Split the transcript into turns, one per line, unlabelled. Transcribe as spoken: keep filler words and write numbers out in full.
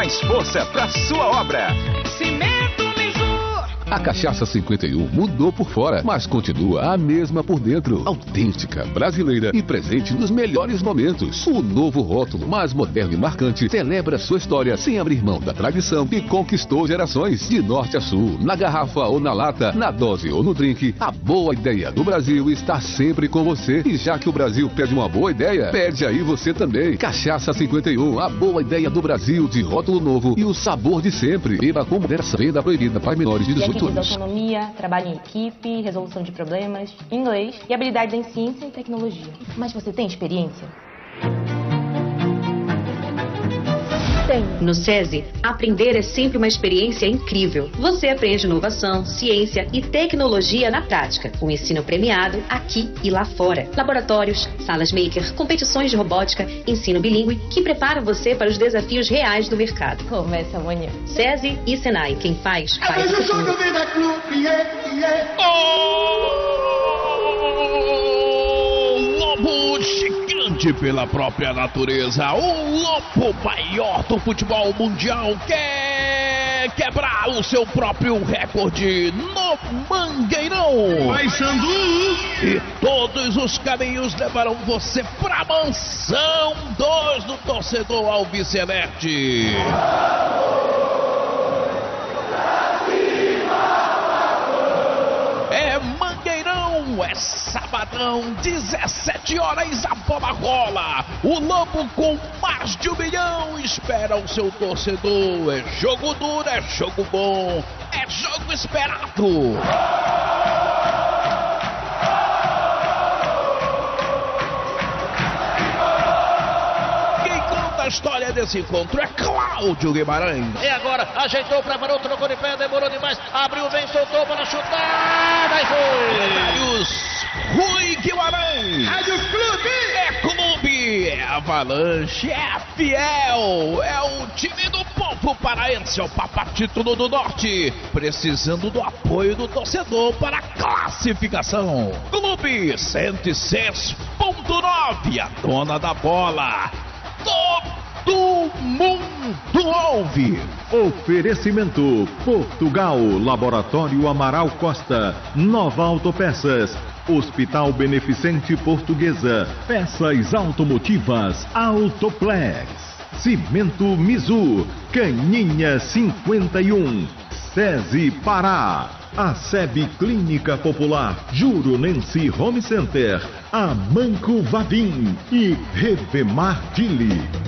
mais força para sua obra.
Cimento Mizu.
A Cachaça cinquenta e um mudou por fora, mas continua a mesma por dentro. Autêntica, brasileira e presente nos melhores momentos. O novo rótulo, mais moderno e marcante, celebra sua história sem abrir mão da tradição que conquistou gerações. De norte a sul, na garrafa ou na lata, na dose ou no drink, a boa ideia do Brasil está sempre com você. E já que o Brasil pede uma boa ideia, pede aí você também. Cachaça cinquenta e um, a boa ideia do Brasil, de rótulo novo e o sabor de sempre. Beba com moderação. Venda proibida para menores de dezoito anos.
Autonomia, trabalho em equipe, resolução de problemas, inglês e habilidades em ciência e tecnologia. Mas você tem experiência?
Tem. No SESI, aprender é sempre uma experiência incrível. Você aprende inovação, ciência e tecnologia na prática, com ensino premiado aqui e lá fora. Laboratórios, salas maker, competições de robótica, ensino bilíngue que preparam você para os desafios reais do mercado.
Começa amanhã.
SESI e Senai, quem faz, faz o futuro.
Lobo gigante pela própria natureza, o lobo maior do futebol mundial quer quebrar o seu próprio recorde no Mangueirão.
Vai, Sandu!
E todos os caminhos levarão você pra mansão dois do torcedor alviceleste. É Mangueirão, é sabadão, dezessete horas, a bola rola. O Lobo com mais de um milhão espera o seu torcedor. É jogo duro, é jogo bom, é jogo esperado. A história desse encontro é Cláudio Guimarães.
E agora, ajeitou pra Manu, trocou de pé, demorou demais, abriu, vem, soltou para chutar, aí foi!
Rui Guimarães.
Rádio Clube!
É clube, é avalanche, é fiel, é o time do povo paraense, é o Papatítulo do Norte, precisando do apoio do torcedor para a classificação. Clube cento e seis ponto nove, a dona da bola. Todo mundo ouve.
Oferecimento Portugal, Laboratório Amaral Costa, Nova Autopeças, Hospital Beneficente Portuguesa, Peças Automotivas Autoplex, Cimento Mizu, Caninha cinquenta e um, SESI Pará, a SEB Clínica Popular, Juronense Home Center, Amanco Vavim e Revemar Dili.